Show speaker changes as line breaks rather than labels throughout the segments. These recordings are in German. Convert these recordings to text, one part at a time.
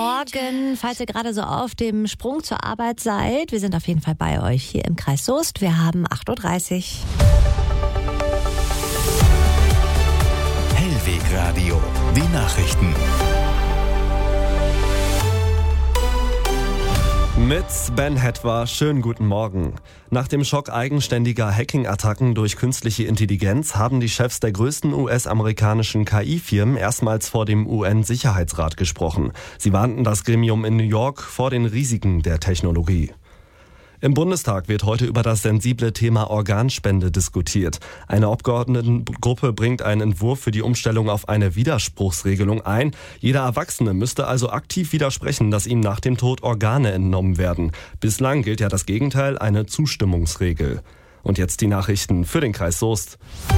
Morgen, falls ihr gerade so auf dem Sprung zur Arbeit seid. Wir sind auf jeden Fall bei euch hier im Kreis Soest. Wir haben 8.30 Uhr.
Hellwegradio, die Nachrichten.
Mit Ben Hetwa, schönen guten Morgen. Nach dem Schock eigenständiger Hacking-Attacken durch künstliche Intelligenz haben die Chefs der größten US-amerikanischen KI-Firmen erstmals vor dem UN-Sicherheitsrat gesprochen. Sie warnten das Gremium in New York vor den Risiken der Technologie. Im Bundestag wird heute über das sensible Thema Organspende diskutiert. Eine Abgeordnetengruppe bringt einen Entwurf für die Umstellung auf eine Widerspruchsregelung ein. Jeder Erwachsene müsste also aktiv widersprechen, dass ihm nach dem Tod Organe entnommen werden. Bislang gilt ja das Gegenteil, eine Zustimmungsregel. Und jetzt die Nachrichten für den Kreis Soest.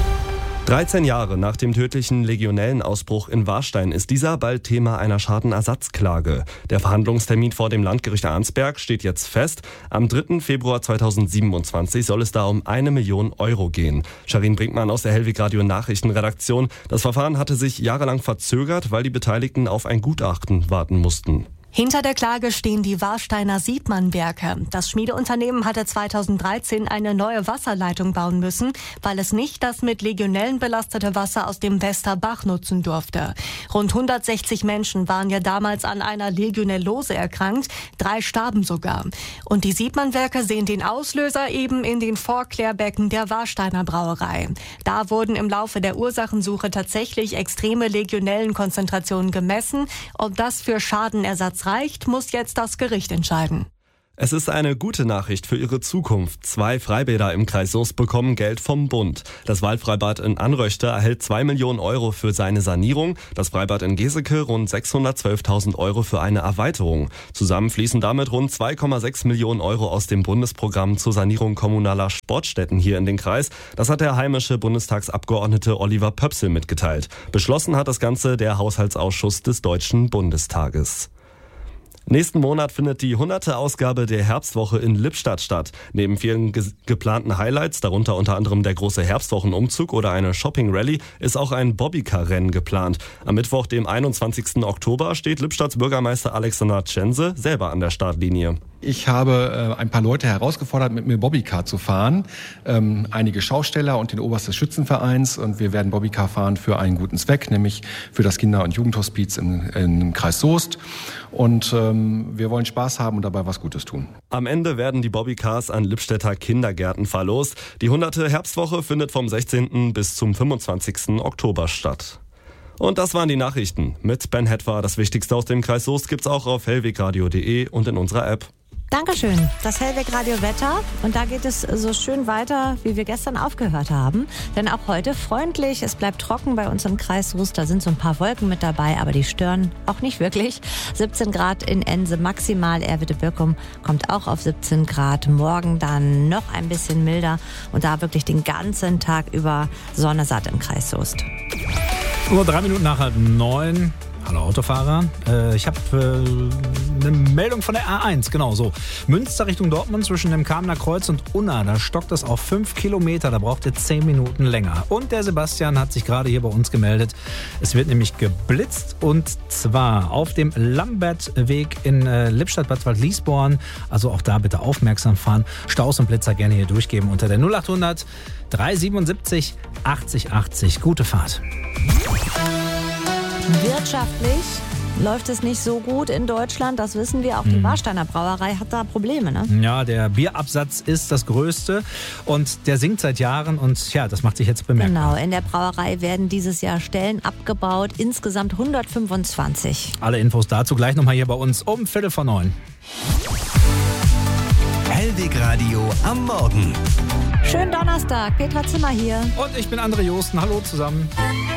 13 Jahre nach dem tödlichen Legionellenausbruch in Warstein ist dieser bald Thema einer Schadenersatzklage. Der Verhandlungstermin vor dem Landgericht Arnsberg steht jetzt fest. Am 3. Februar 2027 soll es da um 1 Million Euro gehen. Sharin Brinkmann aus der Hellwegradio Nachrichtenredaktion. Das Verfahren hatte sich jahrelang verzögert, weil die Beteiligten auf ein Gutachten warten mussten.
Hinter der Klage stehen die Warsteiner Siebmann-Werke. Das Schmiedeunternehmen hatte 2013 eine neue Wasserleitung bauen müssen, weil es nicht das mit Legionellen belastete Wasser aus dem Westerbach nutzen durfte. Rund 160 Menschen waren ja damals an einer Legionellose erkrankt, 3 starben sogar. Und die Siebmann-Werke sehen den Auslöser eben in den Vorklärbecken der Warsteiner Brauerei. Da wurden im Laufe der Ursachensuche tatsächlich extreme Legionellenkonzentrationen gemessen. Ob das für Schadenersatz reicht, muss jetzt das Gericht entscheiden.
Es ist eine gute Nachricht für Ihre Zukunft. 2 Freibäder im Kreis Soest bekommen Geld vom Bund. Das Waldfreibad in Anröchte erhält 2 Millionen Euro für seine Sanierung. Das Freibad in Geseke rund 612.000 Euro für eine Erweiterung. Zusammen fließen damit rund 2,6 Millionen Euro aus dem Bundesprogramm zur Sanierung kommunaler Sportstätten hier in den Kreis. Das hat der heimische Bundestagsabgeordnete Oliver Pöpsel mitgeteilt. Beschlossen hat das Ganze der Haushaltsausschuss des Deutschen Bundestages. Nächsten Monat findet die 100. Ausgabe der Herbstwoche in Lippstadt statt. Neben vielen geplanten Highlights, darunter unter anderem der große Herbstwochenumzug oder eine Shopping-Rallye, ist auch ein Bobbycar-Rennen geplant. Am Mittwoch, dem 21. Oktober, steht Lippstadts Bürgermeister Alexander Tschense selber an der Startlinie.
Ich habe ein paar Leute herausgefordert, mit mir Bobbycar zu fahren. Einige Schausteller und den Oberst des Schützenvereins. Und wir werden Bobbycar fahren für einen guten Zweck, nämlich für das Kinder- und Jugendhospiz im Kreis Soest. Und wir wollen Spaß haben und dabei was Gutes tun.
Am Ende werden die Bobbycars an Lippstädter Kindergärten verlost. Die 100. Herbstwoche findet vom 16. bis zum 25. Oktober statt. Und das waren die Nachrichten. Mit Ben Hetwa. Das Wichtigste aus dem Kreis Soest gibt's auch auf hellwegradio.de und in unserer App.
Dankeschön. Das Hellwegradio Wetter. Und da geht es so schön weiter, wie wir gestern aufgehört haben. Denn auch heute freundlich. Es bleibt trocken bei uns im Kreis Soest. Da sind so ein paar Wolken mit dabei, aber die stören auch nicht wirklich. 17 Grad in Ense maximal. Erwitte-Birkum kommt auch auf 17 Grad. Morgen dann noch ein bisschen milder. Und da wirklich den ganzen Tag über Sonne satt im Kreis Soest.
Nur 3 Minuten nach 8:30. Hallo Autofahrer, ich habe eine Meldung von der A1, genau so. Münster Richtung Dortmund zwischen dem Kamener Kreuz und Unna, da stockt es auf 5 Kilometer, da braucht ihr 10 Minuten länger. Und der Sebastian hat sich gerade hier bei uns gemeldet. Es wird nämlich geblitzt und zwar auf dem Lambertweg in Lippstadt-Bad Waldliesborn. Also auch da bitte aufmerksam fahren. Staus und Blitzer gerne hier durchgeben unter der 0800 377 80 80. Gute Fahrt.
Wirtschaftlich läuft es nicht so gut in Deutschland, das wissen wir. Auch die Warsteiner Brauerei hat da Probleme, ne?
Ja, der Bierabsatz ist das größte und der sinkt seit Jahren und ja, das macht sich jetzt bemerkbar.
Genau, in der Brauerei werden dieses Jahr Stellen abgebaut, insgesamt 125.
Alle Infos dazu gleich nochmal hier bei uns um 8:45.
Hellwegradio am Morgen.
Schönen Donnerstag, Petra Zimmer hier.
Und ich bin André Josten, hallo zusammen.